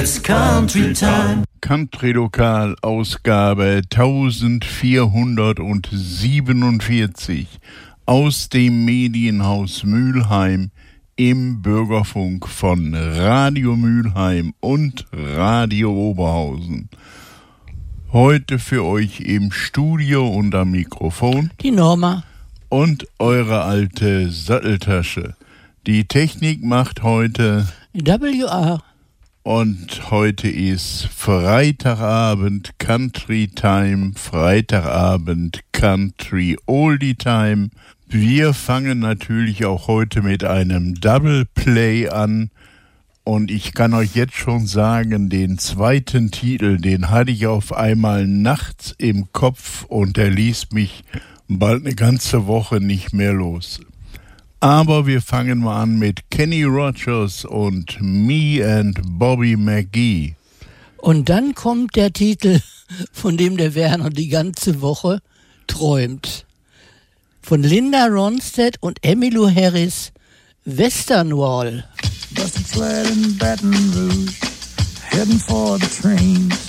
It's Country Time. Country Lokal, Ausgabe 1447 aus dem Medienhaus Mülheim im Bürgerfunk von Radio Mülheim und Radio Oberhausen. Heute für euch im Studio und am Mikrofon die Norma und eure alte Satteltasche. Die Technik macht heute WR. Und heute ist Freitagabend Country Time, Freitagabend Country Oldie Time. Wir fangen natürlich auch heute mit einem Double Play an. Und ich kann euch jetzt schon sagen, den zweiten Titel, den hatte ich auf einmal nachts im Kopf und der ließ mich bald eine ganze Woche nicht mehr los. Aber wir fangen mal an mit Kenny Rogers und Me and Bobby McGee. Und dann kommt der Titel, von dem der Werner die ganze Woche träumt. Von Linda Ronstadt und Emmylou Harris, Western Wall. Busted flat in Baton Rouge, heading for the trains.